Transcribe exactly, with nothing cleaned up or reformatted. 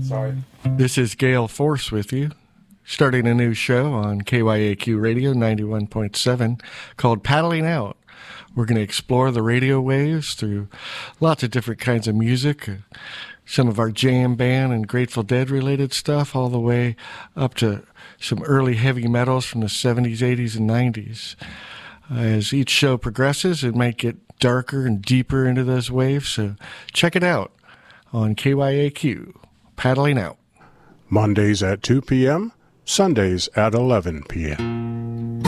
Sorry. This is Gale Force with you, starting a new show on K Y A Q Radio ninety-one point seven called Paddling Out. We're going to explore the radio waves through lots of different kinds of music, uh, some of our jam band and Grateful Dead related stuff, all the way up to some early heavy metals from the seventies, eighties, and nineties. Uh, as each show progresses, it might get darker and deeper into those waves, so check it out on K Y A Q, Paddling Out. Mondays at two p.m., Sundays at eleven p.m.